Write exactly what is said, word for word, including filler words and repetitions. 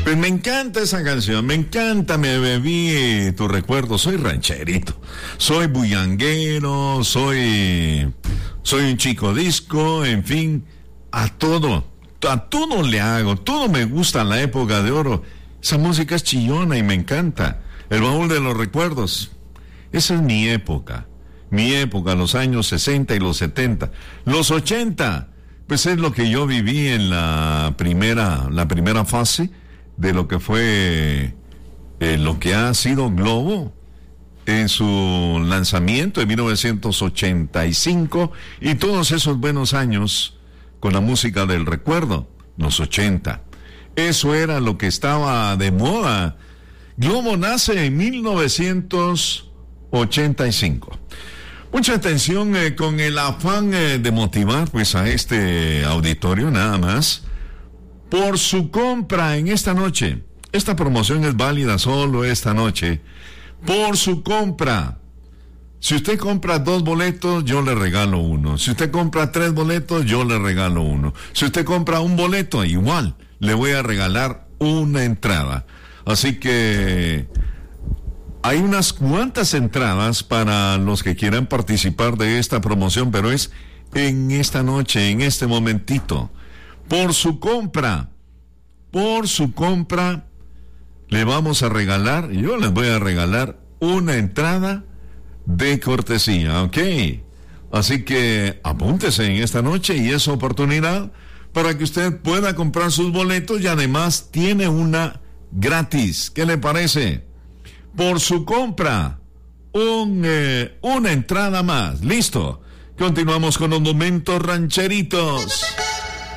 Pues me encanta esa canción, me encanta, me bebí tu recuerdo. Soy rancherito, soy bullanguero, soy, soy un chico disco, en fin, a todo, a todo le hago, todo me gusta en la época de oro. Esa música es chillona y me encanta. El baúl de los recuerdos, esa es mi época, mi época, los años sesenta y los setenta, los ochenta, pues es lo que yo viví en la primera, la primera fase de lo que fue eh, lo que ha sido Globo en su lanzamiento en mil novecientos ochenta y cinco y todos esos buenos años con la música del recuerdo, los ochenta. Eso era lo que estaba de moda. Globo nace en mil novecientos ochenta y cinco. Mucha atención eh, con el afán eh, de motivar pues a este auditorio nada más. Por su compra en esta noche, esta promoción es válida solo esta noche, por su compra, si usted compra dos boletos, yo le regalo uno, si usted compra tres boletos, yo le regalo uno, si usted compra un boleto, igual, le voy a regalar una entrada, así que hay unas cuantas entradas para los que quieran participar de esta promoción, pero es en esta noche, en este momentito. Por su compra, por su compra, le vamos a regalar, yo les voy a regalar una entrada de cortesía, ¿ok? Así que apúntese en esta noche y es oportunidad para que usted pueda comprar sus boletos y además tiene una gratis. ¿Qué le parece? Por su compra, un, eh, una entrada más. Listo. Continuamos con los momentos rancheritos.